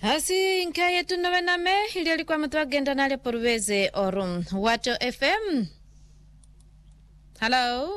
Asi nkaya tunawename ili alikuwa mtuagenda nale porweze orum Wacho FM. Hello.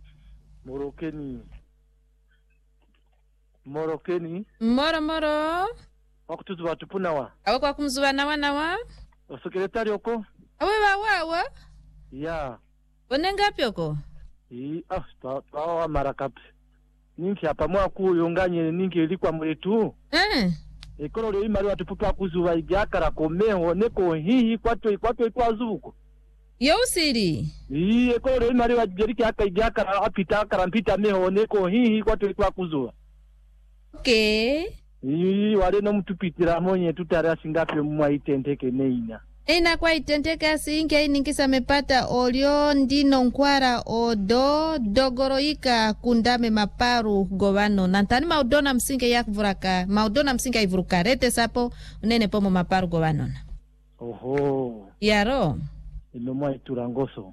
Morokeni. Moro. Wakutuzu watupunawa. Awe kwa kumzuwa nawa. Sekretari oko? Awe wawa. Ya. Onengapi oko? Tawa marakapi. Ninki hapa mwa kuyonganye ninki ilikuwa mwetu. Ekolo leo imari watupupa kuzuwa ijakara komeho neko hihi kwato ikwazuko. Yousiri. Ekolo leo imari wajeriki haka ijakara apita karampita meho neko hihi kwato ikwakuzuwa. Okay. Wale no mtupitira monye tutara singape mwa itendeke neina. Ina kwa itendeke singe inikisa mepata olio ndino nkwara odo dogoroika kundame maparu govano. Nantani maudona msinge yakvuraka. Maudona msinge ivuruka rete sapo unene pomo maparu govano. Oho. Yaro. Inomwa iturangoso.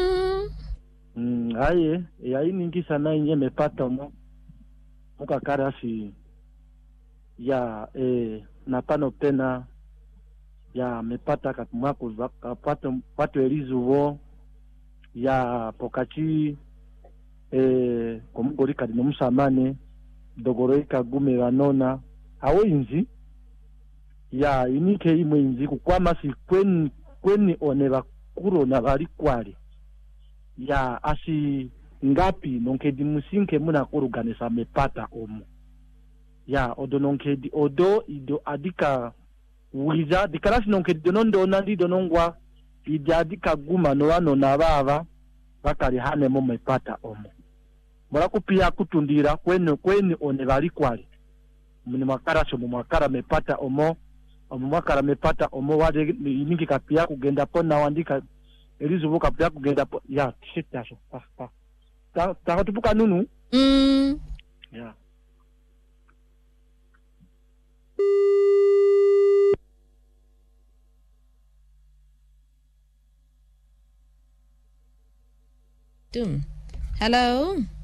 Aye. Ya inikisa na inye mepata mo. Muka karasi. Ya napano pena ya mepata katumako pato elizuvo ya pokachi komugorika dino musamane dogoroika gume vanona awenzi ya inike imwe inzi kukwama si kweni one bakuro na bali kwali ya asi ngapi nonkedi musinke muna kuruganisa mepata omu ya odo nonkedi odo ido adika wiza dikarasi nonkedi donondo nandi donongwa idi adika guma no wano na baba bakali hane mo mepata omu mora kupia kutundira kweni one bali kwali muni makara so mu makara mepata omo makara mepata omo wade iningi kapia kugenda pona wandika elizuvu kapia kugenda po ya tishitaso ta tupuka nunu ya Hello.